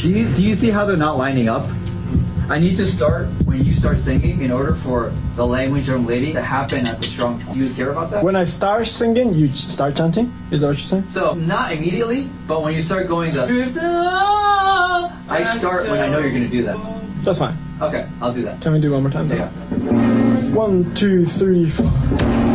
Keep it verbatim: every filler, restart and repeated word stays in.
Do you do you see how they're not lining up? I need to start when you start singing in order for the language of lady to happen at the strong point. Do you care about that? When I start singing, you start chanting? Is that what you're saying? So, not immediately, but when you start going the... I start when I know you're going to do that. That's fine. Okay, I'll do that. Can we do one more time? Yeah. One, two, three, four.